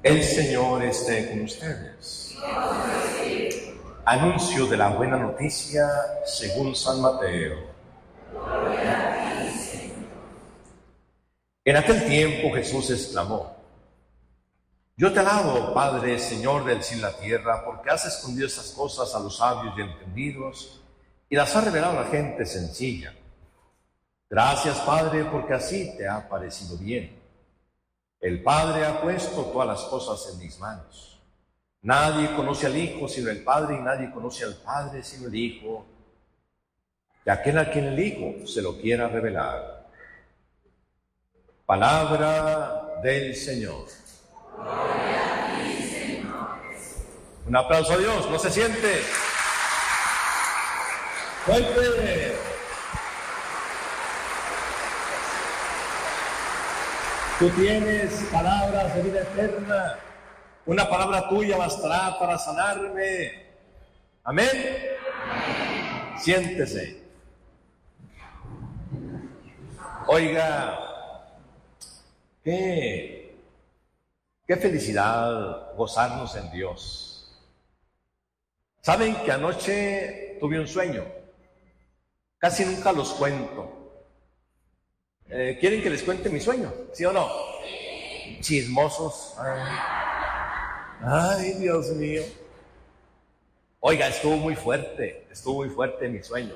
El Señor esté con ustedes. Anuncio de la buena noticia según San Mateo. En aquel tiempo Jesús exclamó: Yo te alabo, Padre, Señor del cielo y la tierra, porque has escondido estas cosas a los sabios y entendidos y las has revelado a la gente sencilla. Gracias, Padre, porque así te ha parecido bien. El Padre ha puesto todas las cosas en mis manos. Nadie conoce al Hijo sino el Padre, y nadie conoce al Padre sino el Hijo, y aquel a quien el Hijo se lo quiera revelar. Palabra del Señor. Gloria a ti, Señor. Un aplauso a Dios, ¿no se siente? ¡Fuerte! Tú tienes palabras de vida eterna. Una palabra tuya bastará para sanarme. ¿Amén? Amén. Siéntese. Oiga, qué felicidad gozarnos en Dios. ¿Saben que anoche tuve un sueño? Casi nunca los cuento. ¿Quieren que les cuente mi sueño? ¿Sí o no? Chismosos. Ay, Dios mío. Oiga, estuvo muy fuerte mi sueño.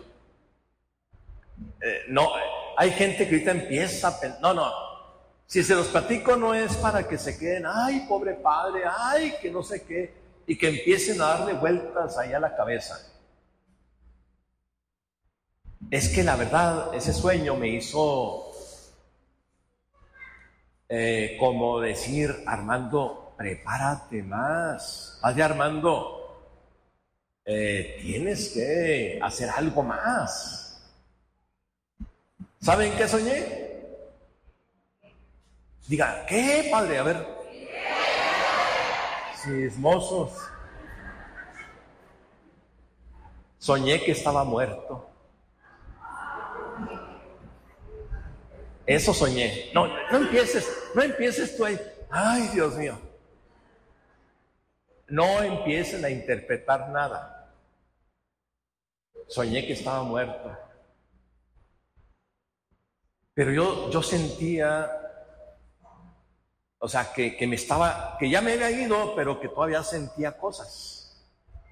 No, hay gente que ahorita empieza a no. Si se los platico no es para que se queden, ay, pobre padre, ay, que no sé qué, y que empiecen a darle vueltas ahí a la cabeza. Es que la verdad, ese sueño me hizo como decir: Armando, prepárate más. Padre Armando, tienes que hacer algo más. ¿Saben qué soñé? Diga, ¿qué, padre? A ver. Chismosos. Soñé que estaba muerto. Eso soñé. No empieces tú ahí. Ay, Dios mío. No empiecen a interpretar nada. Soñé que estaba muerto. Pero yo sentía, o sea, que ya me había ido, pero que todavía sentía cosas.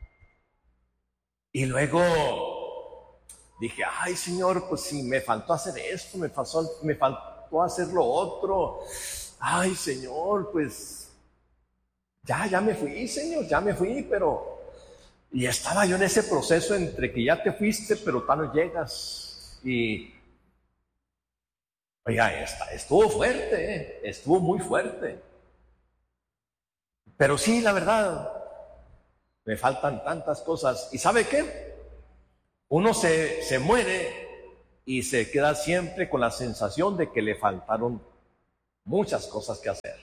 Y luego dije, ay, Señor, pues sí, me faltó hacer esto, me faltó hacer lo otro. Ay, Señor, pues ya me fui, Señor, ya me fui, pero... Y estaba yo en ese proceso entre que ya te fuiste, pero tal no llegas. Y... Oiga, estuvo fuerte, estuvo muy fuerte. Pero sí, la verdad, me faltan tantas cosas. ¿Y sabe qué? Uno se muere y se queda siempre con la sensación de que le faltaron muchas cosas que hacer.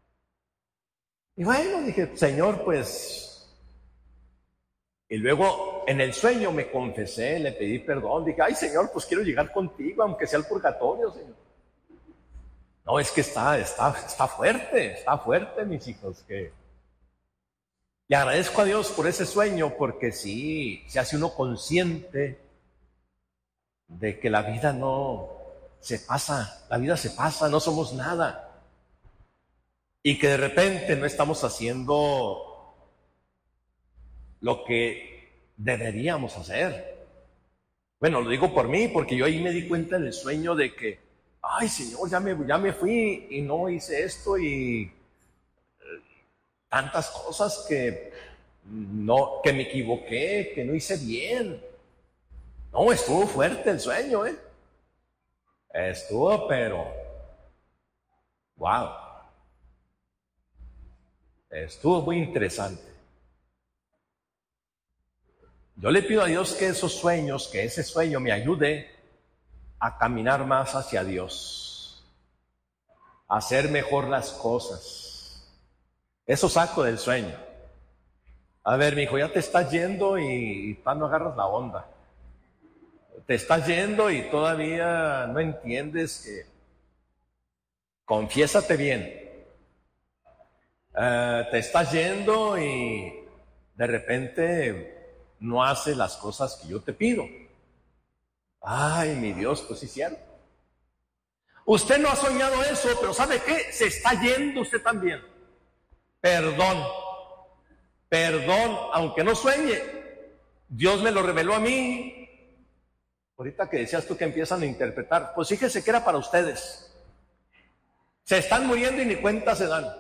Y bueno, dije, Señor, pues... Y luego en el sueño me confesé, le pedí perdón. Dije, ay, Señor, pues quiero llegar contigo, aunque sea al purgatorio, Señor. No, es que está fuerte, mis hijos. Y agradezco a Dios por ese sueño, porque sí, se hace uno consciente de que la vida se pasa, no somos nada. Y que de repente no estamos haciendo lo que deberíamos hacer. Bueno, lo digo por mí, porque yo ahí me di cuenta en el sueño de que, ay, Señor, ya me fui y no hice esto y tantas cosas que me equivoqué, que no hice bien. No, estuvo fuerte el sueño, Estuvo, pero wow. Estuvo muy interesante. Yo le pido a Dios que ese sueño me ayude a caminar más hacia Dios, a hacer mejor las cosas. Eso saco del sueño. A ver, mi hijo, ya te estás yendo y no agarras la onda. Te estás yendo y todavía no entiendes que... Confiésate bien. te estás yendo y de repente no haces las cosas que yo te pido. Ay, mi Dios, pues sí es cierto. Usted no ha soñado eso, pero ¿sabe qué? Se está yendo usted también. Perdón, aunque no sueñe, Dios me lo reveló a mí. Ahorita que decías tú que empiezan a interpretar, pues fíjese que era para ustedes. Se están muriendo y ni cuenta se dan.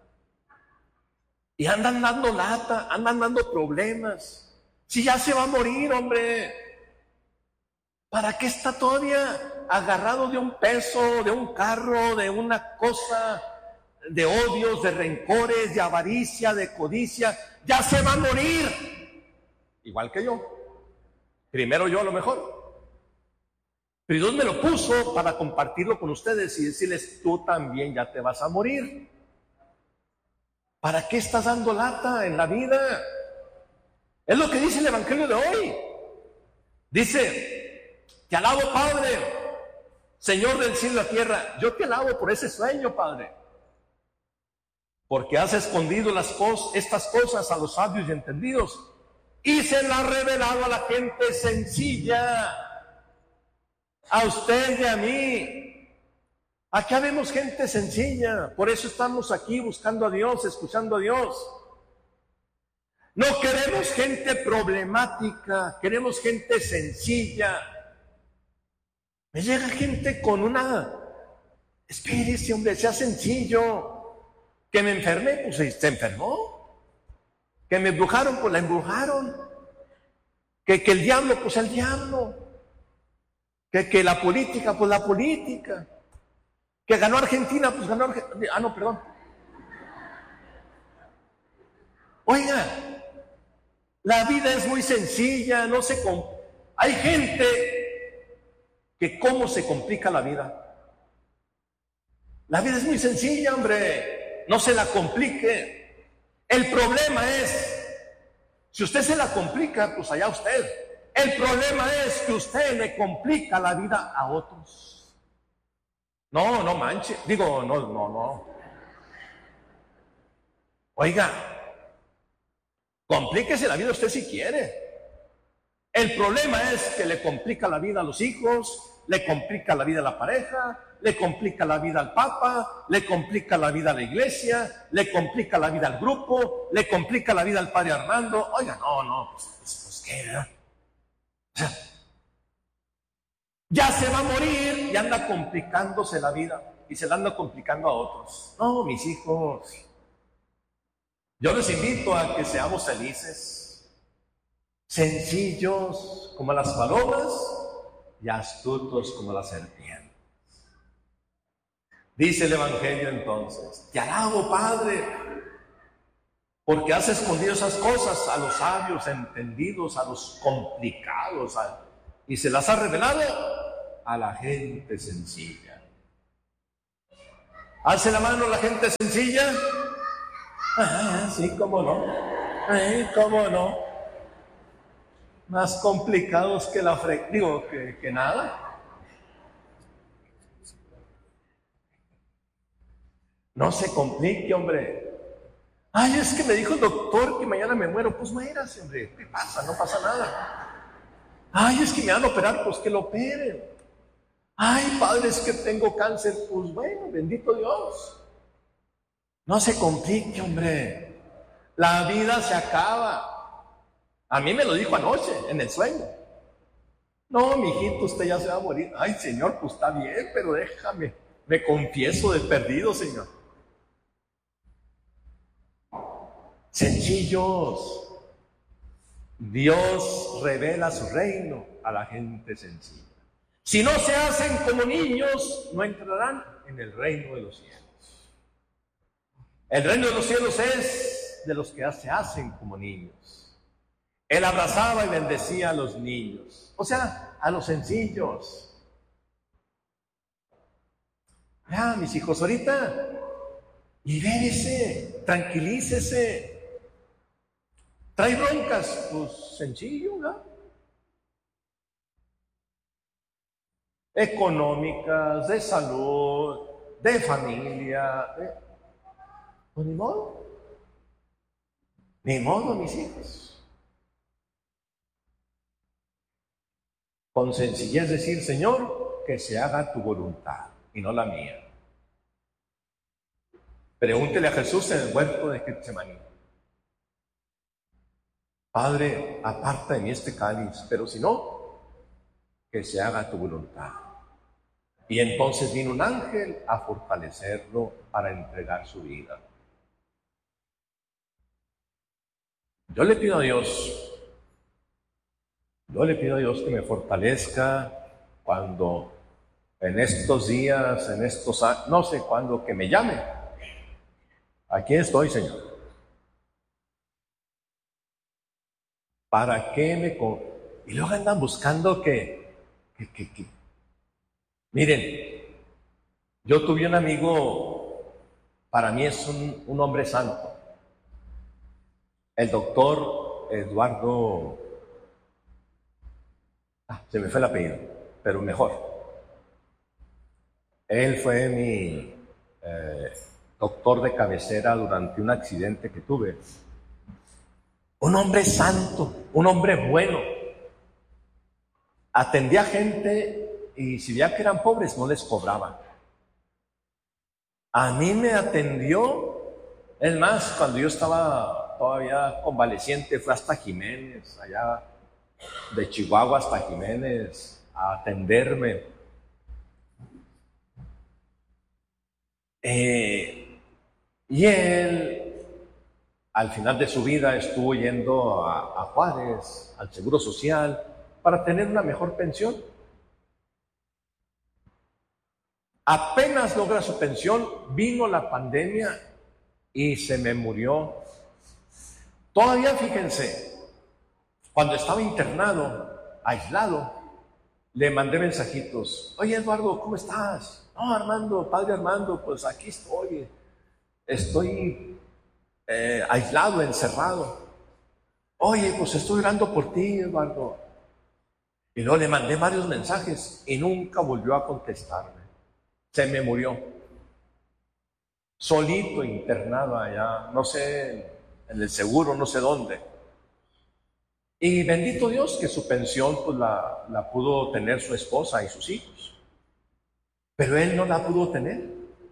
Y andan dando lata, andan dando problemas. Si ya se va a morir, hombre, ¿para qué está todavía agarrado de un peso, de un carro, de una cosa, de odios, de rencores, de avaricia, de codicia? Ya se va a morir. Igual que yo. Primero yo a lo mejor. Pero Dios me lo puso para compartirlo con ustedes y decirles, tú también ya te vas a morir. ¿Para qué estás dando lata en la vida? Es lo que dice el Evangelio de hoy. Dice, te alabo, Padre, Señor del cielo y la tierra. Yo te alabo por ese sueño, Padre. Porque has escondido estas cosas a los sabios y entendidos y se las has revelado a la gente sencilla, a usted y a mí. Acá vemos gente sencilla, por eso estamos aquí buscando a Dios, escuchando a Dios. No queremos gente problemática, queremos gente sencilla. Me llega gente con una, espérese, hombre, sea sencillo. Que me enfermé, pues se enfermó. Que me embrujaron, pues la embrujaron. Que el diablo, pues el diablo. Que la política, pues la política. Que ganó Argentina, pues ganó Argentina. Ah, no, perdón. Oiga, la vida es muy sencilla, no se hay gente que cómo se complica la vida. La vida es muy sencilla, hombre, no se la complique. El problema es, si usted se la complica, pues allá usted. El problema es que usted le complica la vida a otros. No, no manche, digo, no. Oiga, complíquese la vida usted si quiere. El problema es que le complica la vida a los hijos, le complica la vida a la pareja, le complica la vida al Papa, le complica la vida a la iglesia, le complica la vida al grupo, le complica la vida al Padre Armando. Oiga, no, pues ¿qué era? O sea, ya se va a morir y anda complicándose la vida y se la anda complicando a otros. No, mis hijos, yo les invito a que seamos felices, sencillos como las palomas y astutos como las serpientes. Dice el Evangelio entonces, te alabo, Padre, porque has escondido esas cosas a los sabios, entendidos, a los complicados, y se las has revelado a la gente sencilla. Alce la mano la gente sencilla. Sí, cómo no. Cómo no. Más complicados que que nada. No se complique, hombre. Es que me dijo el doctor que mañana me muero. Pues muérase, hombre. ¿Qué pasa? No pasa nada. Es que me van a operar, pues que lo operen. Padre, es que tengo cáncer. Pues bueno, bendito Dios. No se complique, hombre. La vida se acaba. A mí me lo dijo anoche, en el sueño. No, mijito, usted ya se va a morir. Señor, pues está bien, pero déjame. Me confieso del perdido, Señor. Sencillos. Dios revela su reino a la gente sencilla. Si no se hacen como niños, no entrarán en el reino de los cielos. El reino de los cielos es de los que se hacen como niños. Él abrazaba y bendecía a los niños, o sea, a los sencillos. Mis hijos, ahorita libérese, tranquilícese. ¿Trae broncas? Pues sencillo, ¿no? Económicas, de salud, de familia. Pues ni modo. Ni modo, mis hijos. Con sencillez decir, Señor, que se haga tu voluntad y no la mía. Pregúntele a Jesús en el huerto de Getsemaní. Padre, aparta de mí este cáliz, pero si no, que se haga tu voluntad. Y entonces vino un ángel a fortalecerlo para entregar su vida. Yo le pido a Dios que me fortalezca cuando en estos días, en estos años, no sé cuándo, que me llame. Aquí estoy, Señor. ¿Para qué me... Y luego andan buscando que... Miren, yo tuve un amigo, para mí es un hombre santo, el doctor Eduardo, se me fue el apellido, pero mejor. Él fue mi doctor de cabecera durante un accidente que tuve. Un hombre santo, un hombre bueno. Atendía gente y si veía que eran pobres no les cobraba. A mí me atendió, es más, cuando yo estaba todavía convaleciente, fue hasta Jiménez, allá de Chihuahua hasta Jiménez, a atenderme. Y él, al final de su vida, estuvo yendo a Juárez, al Seguro Social, para tener una mejor pensión. Apenas logra su pensión, vino la pandemia y se me murió. Todavía, fíjense, cuando estaba internado, aislado, le mandé mensajitos. Oye, Eduardo, ¿cómo estás? No, Armando, padre Armando, pues aquí estoy aislado, encerrado. Oye, pues estoy orando por ti, Eduardo. Y luego le mandé varios mensajes y nunca volvió a contestarme. Se me murió. Solito, internado allá, no sé, en el seguro, no sé dónde. Y bendito Dios que su pensión pues la pudo tener su esposa y sus hijos. Pero él no la pudo tener.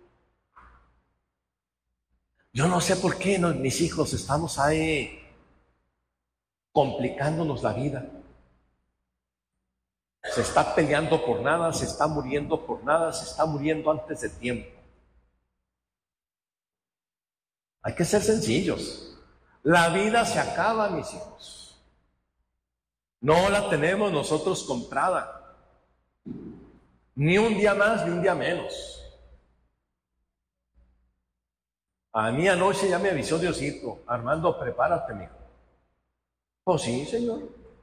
Yo no sé por qué mis hijos estamos ahí complicándonos la vida. Se está peleando por nada, se está muriendo por nada, se está muriendo antes de tiempo. Hay que ser sencillos. La vida se acaba, mis hijos. No la tenemos nosotros comprada. Ni un día más, ni un día menos. A mí anoche ya me avisó Diosito, Armando, prepárate, mijo. Pues sí, Señor.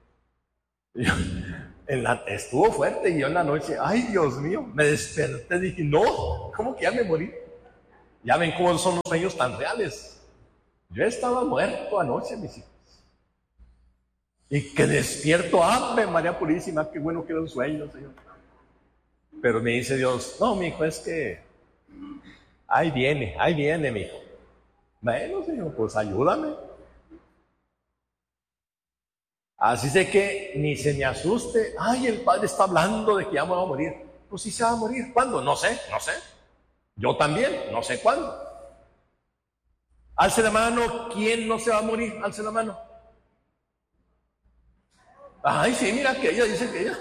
Estuvo fuerte y yo en la noche, ay, Dios mío, me desperté, dije, no, ¿cómo que ya me morí? Ya ven cómo son los sueños tan reales. Yo estaba muerto anoche, mis hijos. Y que despierto, ¡Ave María Purísima! Qué bueno que era un sueño, Señor. Pero me dice Dios, no, mi hijo, es que ahí viene, mi hijo. Bueno, Señor, pues ayúdame. Así de que ni se me asuste. Ay, el Padre está hablando de que ya me va a morir. Pues sí se va a morir. ¿Cuándo? No sé. Yo también, no sé cuándo. Alce la mano, ¿quién no se va a morir? Alce la mano. Ay, sí, mira que ella dice que ella.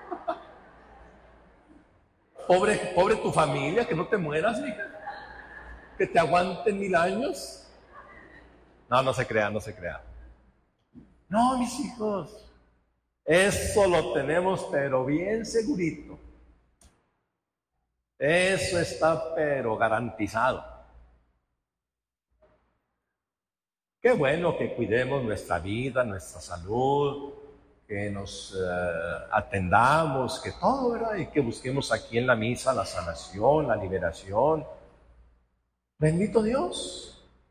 Pobre tu familia, que no te mueras, hija. Que te aguanten 1000 años. No se crea. No, mis hijos, eso lo tenemos pero bien segurito. Eso está pero garantizado. Qué bueno que cuidemos nuestra vida, nuestra salud, que nos atendamos, que todo, ¿verdad? Y que busquemos aquí en la misa la sanación, la liberación. Bendito Dios.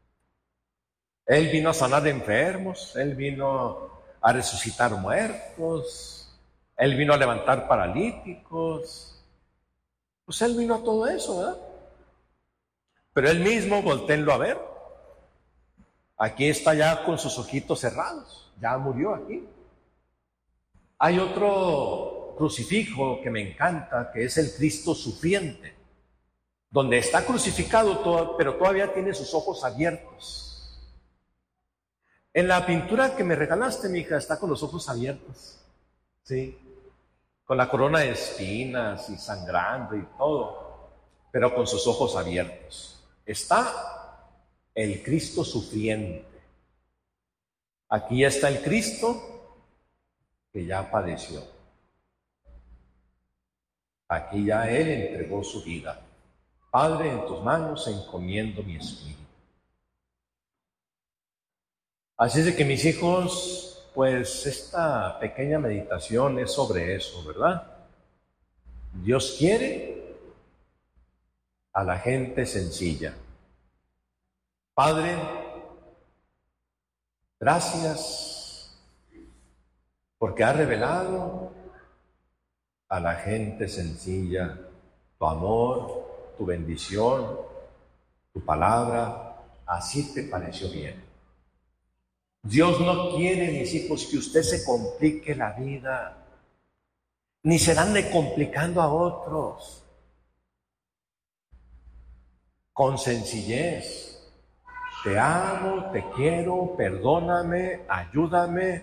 Él vino a sanar enfermos, Él vino a resucitar muertos, Él vino a levantar paralíticos. Pues Él vino a todo eso, ¿verdad? Pero Él mismo, voltéenlo a ver, Aquí está ya con sus ojitos cerrados, ya murió aquí. Hay otro crucifijo que me encanta, que es el Cristo sufriente, donde está crucificado, pero todavía tiene sus ojos abiertos. En la pintura que me regalaste, mija, está con los ojos abiertos, ¿sí? Con la corona de espinas y sangrando y todo, pero con sus ojos abiertos. Está el Cristo sufriente. Aquí está el Cristo que ya padeció. Aquí ya Él entregó su vida. Padre, en tus manos encomiendo mi espíritu. Así es de que, mis hijos, pues esta pequeña meditación es sobre eso, ¿verdad? Dios quiere a la gente sencilla. Padre, gracias porque has revelado a la gente sencilla tu amor, tu bendición, tu palabra. Así te pareció bien. Dios no quiere, mis hijos, que usted se complique la vida, ni se ande complicando a otros. Con sencillez, te amo, te quiero, perdóname, ayúdame.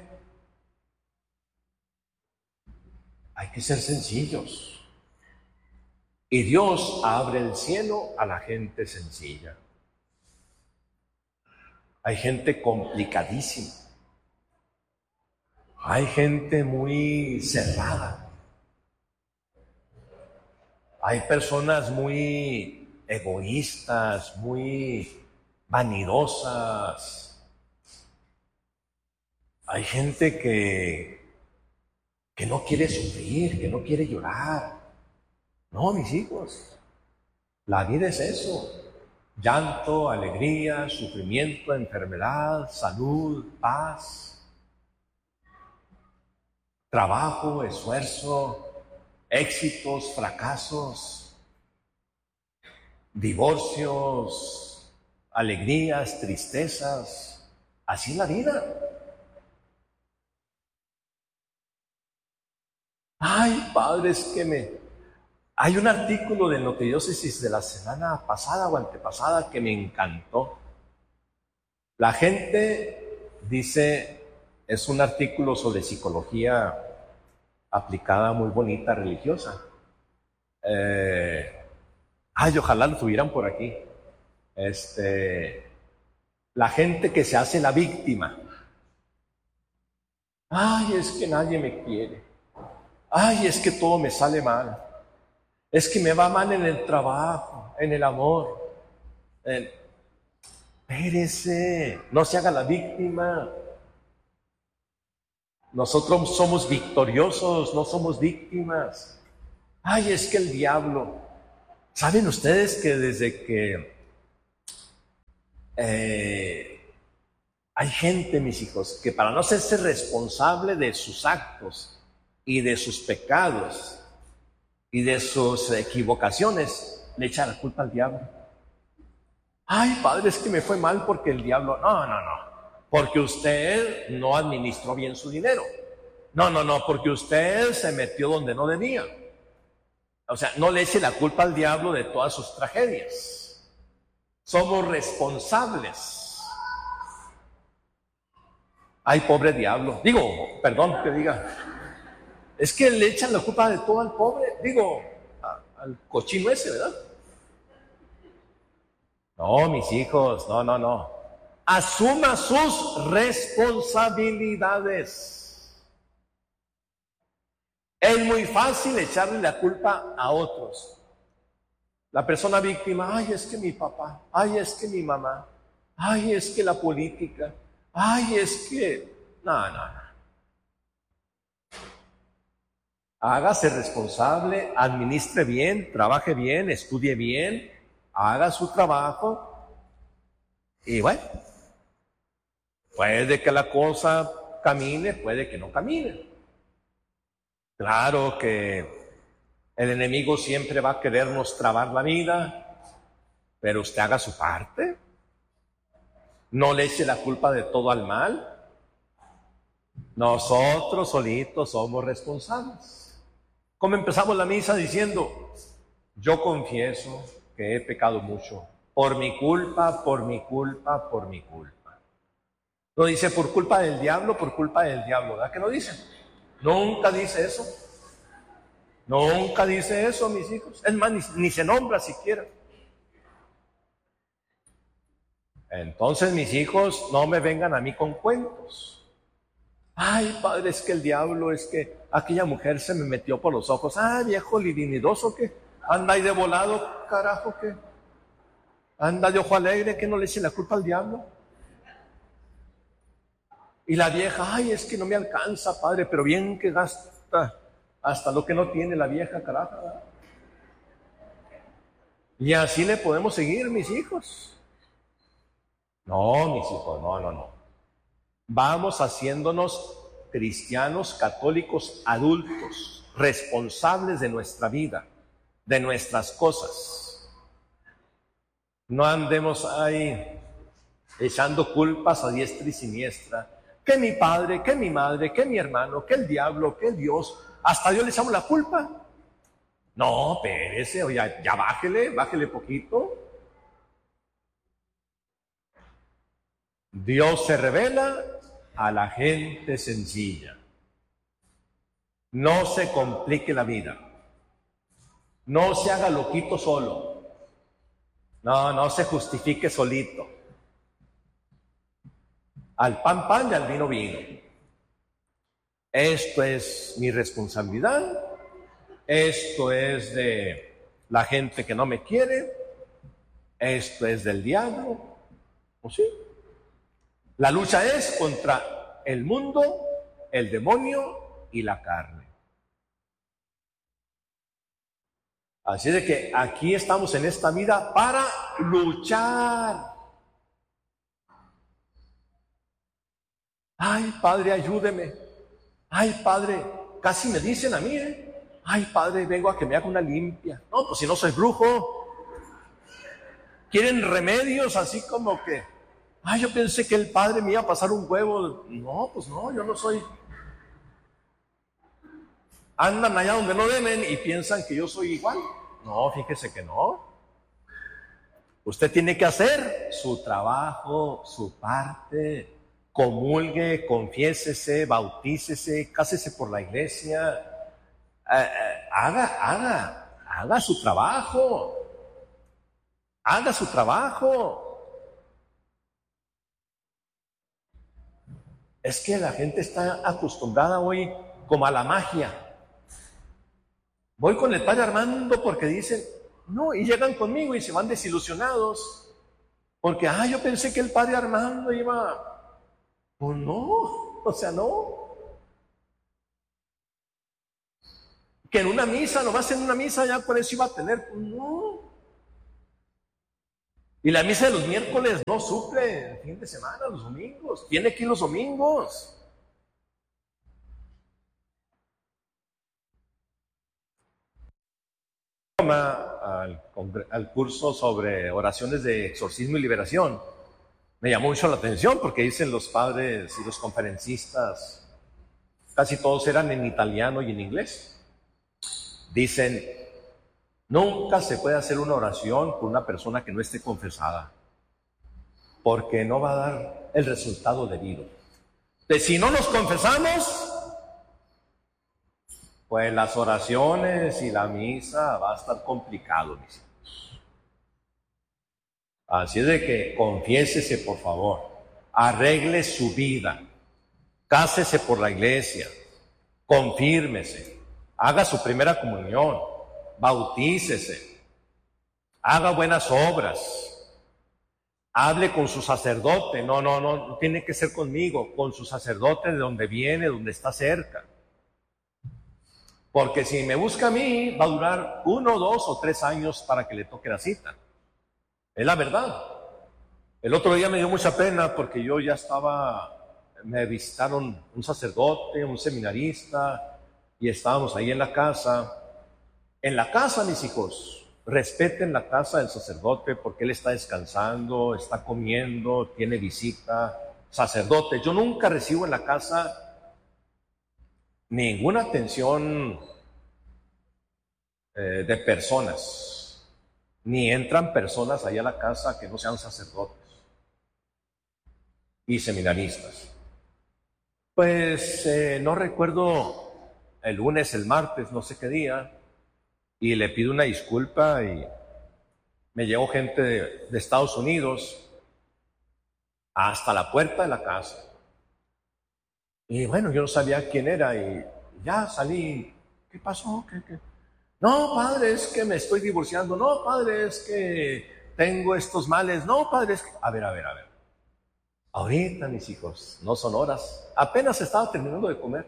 Hay que ser sencillos. Y Dios abre el cielo a la gente sencilla. Hay gente complicadísima. Hay gente muy cerrada. Hay personas muy egoístas, muy vanidosas. Hay gente que no quiere sufrir, que no quiere llorar. No, mis hijos, la vida es eso. Llanto, alegría, sufrimiento, enfermedad, salud, paz, trabajo, esfuerzo, éxitos, fracasos, divorcios, alegrías, tristezas. Así es la vida. Ay, padres, Hay un artículo de Notediócesis de la semana pasada o antepasada que me encantó. La gente dice, es un artículo sobre psicología aplicada, muy bonita, religiosa. Ojalá lo tuvieran por aquí. La gente que se hace la víctima. Ay, es que nadie me quiere. Ay, es que todo me sale mal. Es que me va mal en el trabajo, en el amor. Espérese, no se haga la víctima. Nosotros somos victoriosos, no somos víctimas. Ay, es que el diablo. ¿Saben ustedes que desde que hay gente, mis hijos, que para no hacerse responsable de sus actos y de sus pecados y de sus equivocaciones, le echa la culpa al diablo? Ay, padre, es que me fue mal porque el diablo... No. Porque usted no administró bien su dinero. No, porque usted se metió donde no debía. O sea, no le eche la culpa al diablo de todas sus tragedias. Somos responsables. Ay, pobre diablo. Perdón que diga. Es que le echan la culpa de todo al pobre, al cochino ese, ¿verdad? No, mis hijos, no. Asuma sus responsabilidades. Es muy fácil echarle la culpa a otros. La persona víctima, ay, es que mi papá, ay, es que mi mamá, ay, es que la política, ay, es que... No. Hágase responsable, administre bien, trabaje bien, estudie bien, haga su trabajo y bueno, puede que la cosa camine, puede que no camine. Claro que el enemigo siempre va a querernos trabar la vida, pero usted haga su parte. No le eche la culpa de todo al mal. Nosotros solitos somos responsables. Como empezamos la misa diciendo, yo confieso que he pecado mucho, por mi culpa, por mi culpa, por mi culpa. No dice por culpa del diablo, ¿verdad que no dice? Nunca dice eso. Nunca dice eso, mis hijos. Es más, ni se nombra siquiera. Entonces, mis hijos, no me vengan a mí con cuentos. Ay, padre, es que el diablo, es que aquella mujer se me metió por los ojos. Ah, viejo libidinoso, ¿qué? Anda ahí de volado, carajo, ¿qué? Anda de ojo alegre, que no le eche la culpa al diablo. Y la vieja, ay, es que no me alcanza, padre, pero bien que gasta hasta lo que no tiene la vieja, carajo, ¿verdad? Y así le podemos seguir, mis hijos. No, mis hijos, no. Vamos haciéndonos cristianos católicos adultos, responsables de nuestra vida, de nuestras cosas. No andemos ahí echando culpas a diestra y siniestra. Que mi padre, que mi madre, que mi hermano, que el diablo, que Dios. ¿Hasta Dios le echamos la culpa? No, espérese, oye, ya bájele poquito. Dios se revela a la gente sencilla. No se complique la vida. No se haga loquito solo. No se justifique solito. Al pan y al vino vino. Esto es mi responsabilidad. Esto es de la gente que no me quiere. Esto es del diablo. ¿O sí? La lucha es contra el mundo, el demonio y la carne. Así de que aquí estamos en esta vida para luchar. Ay, padre, ayúdeme. Ay, padre, casi me dicen a mí, Ay, padre, vengo a que me haga una limpia. No, pues si no soy brujo. Quieren remedios así como que, ay, yo pensé que el padre me iba a pasar un huevo. No, pues no, yo no soy. Andan allá donde no deben y piensan que yo soy igual. No, fíjese que no. Usted tiene que hacer su trabajo, su parte. Comulgue, confiésese, bautícese, cásese por la iglesia. Haga su trabajo. Haga su trabajo. Es que la gente está acostumbrada hoy como a la magia. Voy con el padre Armando porque dicen, no, y llegan conmigo y se van desilusionados. Porque, yo pensé que el padre Armando iba. Pues no, no. Que en una misa, nomás en una misa ya por eso iba a tener, pues no. Y la misa de los miércoles no suple el fin de semana, los domingos. Tiene que ir los domingos. Al curso sobre oraciones de exorcismo y liberación. Me llamó mucho la atención porque dicen los padres y los conferencistas, casi todos eran en italiano y en inglés. Dicen, nunca se puede hacer una oración con una persona que no esté confesada, porque no va a dar el resultado debido. Si no nos confesamos, pues las oraciones y la misa va a estar complicado, mis hijos. Así es de que confiésese, por favor, arregle su vida, cásese por la iglesia, confírmese, haga su primera comunión, bautícese, haga buenas obras, hable con su sacerdote, no tiene que ser conmigo, con su sacerdote de donde viene, donde está cerca. Porque si me busca a mí, va a durar 1, 2 o 3 años para que le toque la cita. Es la verdad. El otro día me dio mucha pena porque yo ya me visitaron un sacerdote, un seminarista, y estábamos ahí en la casa. En la casa, mis hijos, respeten la casa del sacerdote porque él está descansando, está comiendo, tiene visita. Sacerdote, yo nunca recibo en la casa ninguna atención de personas, ni entran personas allá a la casa que no sean sacerdotes y seminaristas. Pues no recuerdo el lunes, el martes, no sé qué día, y le pido una disculpa y me llegó gente de Estados Unidos hasta la puerta de la casa. Y bueno, yo no sabía quién era y ya salí. ¿Qué pasó? ¿Qué? No, padre, es que me estoy divorciando. No, padre, es que tengo estos males. No, padre, es que... A ver. Ahorita, mis hijos, no son horas. Apenas estaba terminando de comer.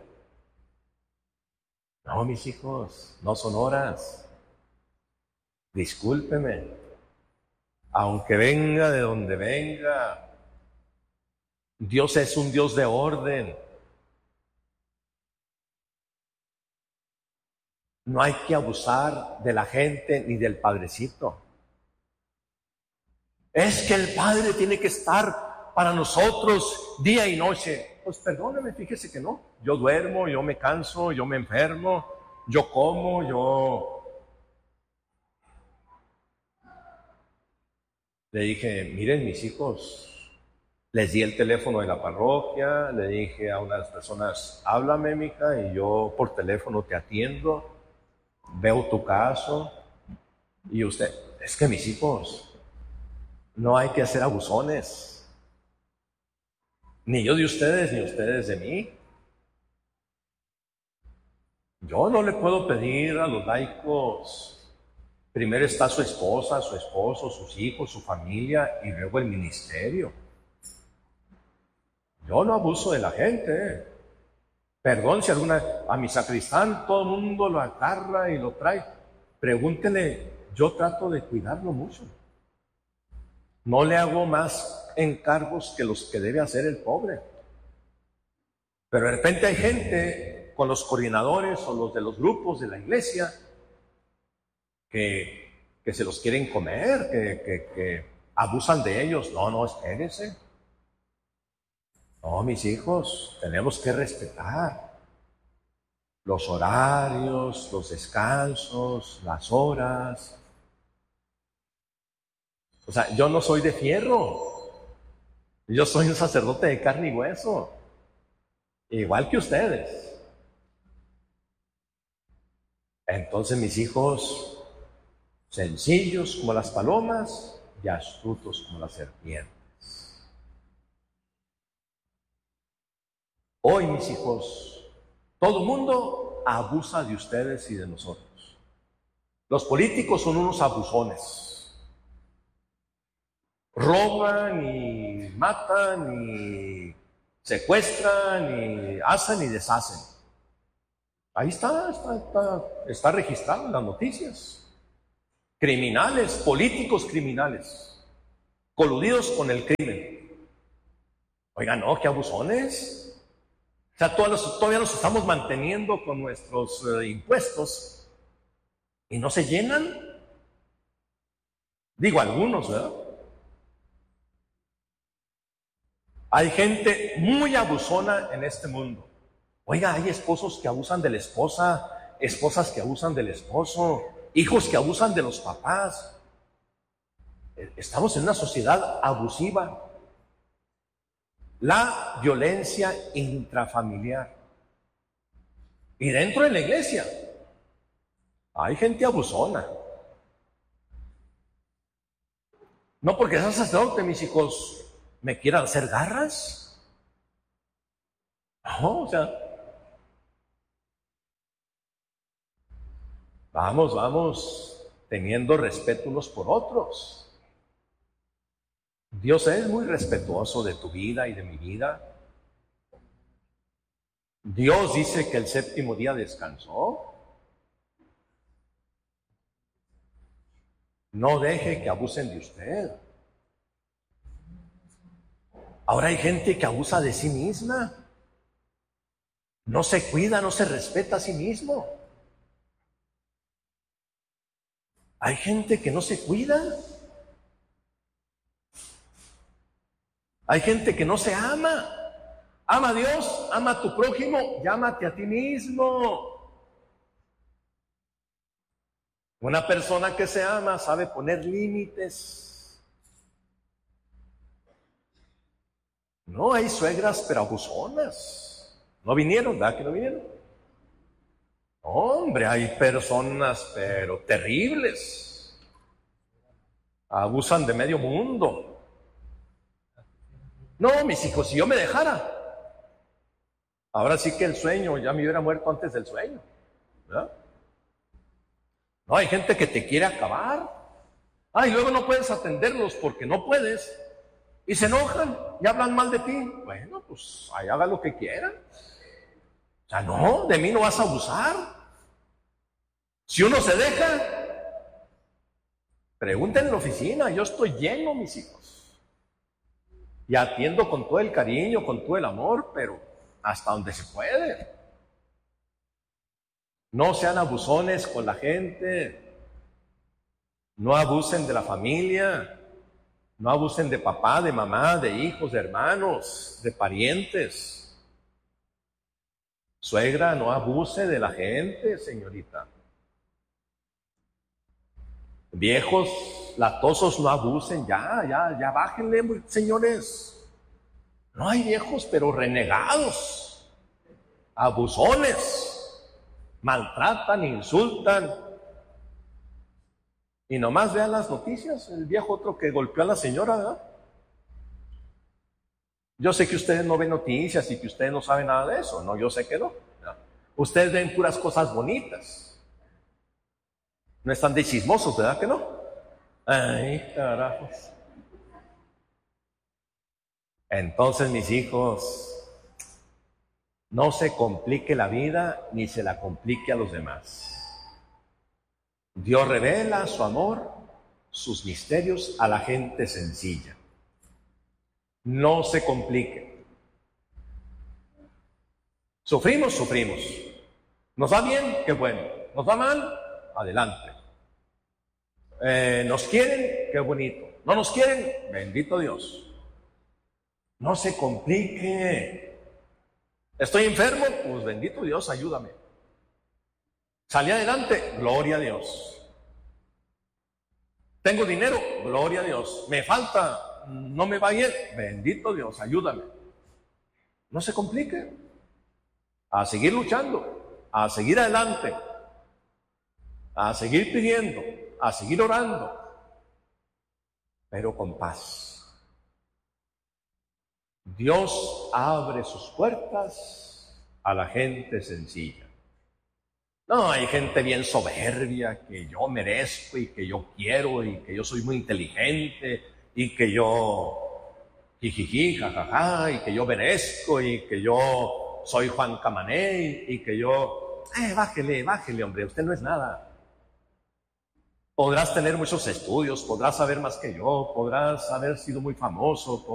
No, mis hijos, no son horas. Discúlpeme. Aunque venga de donde venga, Dios es un Dios de orden. No hay que abusar de la gente ni del padrecito. Es que el padre tiene que estar para nosotros día y noche. Pues perdóneme, fíjese que no. Yo duermo, yo me canso, yo me enfermo, yo como, Le dije, miren mis hijos, les di el teléfono de la parroquia, le dije a una de las personas, háblame, mija, y yo por teléfono te atiendo, veo tu caso. Y usted, es que mis hijos, no hay que hacer abusones. Ni yo de ustedes, ni ustedes de mí. Yo no le puedo pedir a los laicos, primero está su esposa, su esposo, sus hijos, su familia, y luego el ministerio. Yo no abuso de la gente. Perdón si a mi sacristán todo el mundo lo agarra y lo trae. Pregúntele, yo trato de cuidarlo mucho. No le hago más encargos que los que debe hacer el pobre. Pero de repente hay gente con los coordinadores o los de los grupos de la iglesia que se los quieren comer, que abusan de ellos. No, espérense. No, mis hijos, tenemos que respetar los horarios, los descansos, las horas. O sea, yo no soy de fierro. Yo soy un sacerdote de carne y hueso. Igual que ustedes. Entonces, mis hijos, sencillos como las palomas y astutos como las serpientes. Hoy, mis hijos, todo el mundo abusa de ustedes y de nosotros. Los políticos son unos abusones. Roban y matan y secuestran y hacen y deshacen. Ahí está registrado en las noticias. Criminales, políticos criminales, coludidos con el crimen. Oigan, no, qué abusones. O sea, todavía nos estamos manteniendo con nuestros impuestos y no se llenan. Digo, algunos, ¿verdad? Hay gente muy abusona en este mundo. Oiga, hay esposos que abusan de la esposa, esposas que abusan del esposo, hijos que abusan de los papás. Estamos en una sociedad abusiva. La violencia intrafamiliar. Y dentro de la iglesia hay gente abusona. No porque sean sacerdote, mis hijos, me quieran hacer garras. No, o sea, vamos teniendo respeto unos por otros. Dios es muy respetuoso de tu vida y de mi vida. Dios dice que el séptimo día descansó. No deje que abusen de usted. Ahora hay gente que abusa de sí misma. No se cuida, no se respeta a sí mismo. Hay gente que no se cuida. Hay gente que no se ama. Ama a Dios, ama a tu prójimo, llámate a ti mismo. Una persona que se ama sabe poner límites. No hay suegras pero abusonas. No vinieron, ¿verdad que no vinieron? Hombre, hay personas pero terribles. Abusan de medio mundo. No, mis hijos, si yo me dejara, ahora sí que el sueño ya me hubiera muerto antes del sueño, ¿verdad? No, hay gente que te quiere acabar. Y luego no puedes atenderlos porque no puedes. Y se enojan y hablan mal de ti. Bueno, pues ahí haga lo que quieran. O sea, no, de mí no vas a abusar. Si uno se deja, pregunten en la oficina, yo estoy lleno, mis hijos. Y atiendo con todo el cariño, con todo el amor, pero hasta donde se puede. No sean abusones con la gente. No abusen de la familia. No abusen de papá, de mamá, de hijos, de hermanos, de parientes. Suegra, no abuse de la gente, señorita. Viejos latosos, no abusen, ya bájenle, señores. No hay viejos, pero renegados, abusones, maltratan, insultan. Y nomás vean las noticias, el viejo otro que golpeó a la señora, ¿verdad? Yo sé que ustedes no ven noticias y que ustedes no saben nada de eso, no, yo sé que no. Ustedes ven puras cosas bonitas. No están de chismosos, ¿verdad que no? Ay, carajos. Entonces, mis hijos, no se complique la vida ni se la complique a los demás. Dios revela su amor, sus misterios a la gente sencilla. No se complique. Sufrimos. Nos va bien, qué bueno. Nos va mal, adelante. Nos quieren, qué bonito. No nos quieren, bendito Dios. No se complique. Estoy enfermo, pues bendito Dios, ayúdame. Salí adelante, gloria a Dios. Tengo dinero, gloria a Dios. Me falta, no me va bien, bendito Dios, ayúdame. No se complique. A seguir luchando, a seguir adelante, a seguir pidiendo, a seguir orando, pero con paz. Dios abre sus puertas a la gente sencilla. No, hay gente bien soberbia, que yo merezco y que yo quiero y que yo soy muy inteligente y que yo jijiji, jajaja, y que yo merezco y que yo soy Juan Camané y que yo... bájele, hombre, usted no es nada. Podrás tener muchos estudios, podrás saber más que yo, podrás haber sido muy famoso,